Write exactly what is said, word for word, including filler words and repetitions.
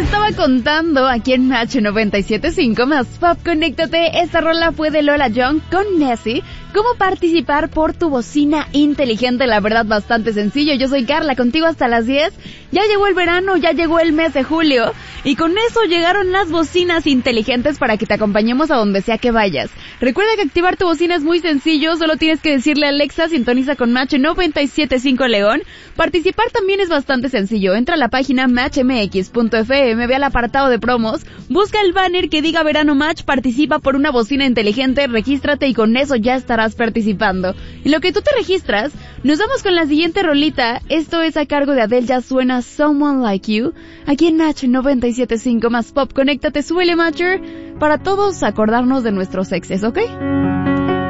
estaba contando aquí en Match noventa y siete punto cinco más Pop, conéctate. Esta rola fue de Lola Young con Nessie. ¿Cómo participar por tu bocina inteligente? La verdad, bastante sencillo. Yo soy Carla, contigo hasta las diez. Ya llegó el verano, ya llegó el mes de julio. Y con eso llegaron las bocinas inteligentes para que te acompañemos a donde sea que vayas. Recuerda que activar tu bocina es muy sencillo. Solo tienes que decirle a Alexa, sintoniza con Match noventa y siete punto cinco León. Participar también es bastante sencillo. Entra a la página match m x punto f m, ve al apartado de promos, busca el banner que diga Verano Match, participa por una bocina inteligente, regístrate y con eso ya estarás participando. En lo que tú te registras, nos vamos con la siguiente rolita. Esto es a cargo de Adele, ya suena Someone Like You, aquí en Match noventa y siete punto cinco más Pop. Conéctate, súbele, Matcher, para todos acordarnos de nuestros exes, ¿ok?